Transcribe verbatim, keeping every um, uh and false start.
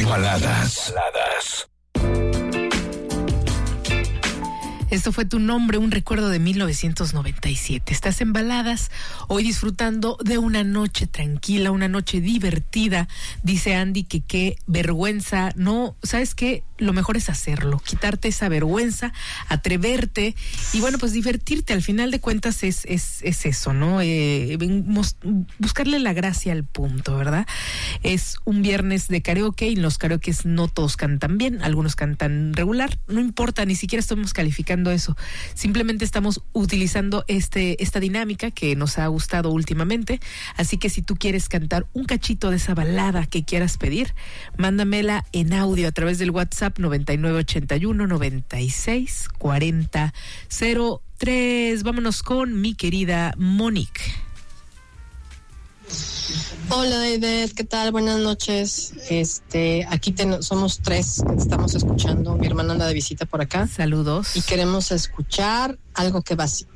Baladas. Baladas. Esto fue Tu Nombre, un recuerdo de mil novecientos noventa y siete. Estás en Baladas, hoy disfrutando de una noche tranquila, una noche divertida. Dice Andy que qué vergüenza. No, ¿sabes qué? Lo mejor es hacerlo, quitarte esa vergüenza, atreverte y bueno, pues divertirte. Al final de cuentas es, es, es eso, ¿no? Eh, buscarle la gracia al punto, ¿verdad? Es un viernes de karaoke y los karaokes no todos cantan bien, algunos cantan regular, no importa, ni siquiera estamos calificando eso, simplemente estamos utilizando este esta dinámica que nos ha gustado últimamente, así que si tú quieres cantar un cachito de esa balada que quieras pedir, mándamela en audio a través del WhatsApp noventa y nueve ochenta y uno noventa y seis cuarenta cero tres. Vámonos con mi querida Monique. Hola David, ¿qué tal? Buenas noches. Este, aquí ten, somos tres que estamos escuchando. Mi hermana anda de visita por acá. Saludos. Y queremos escuchar algo que vacile.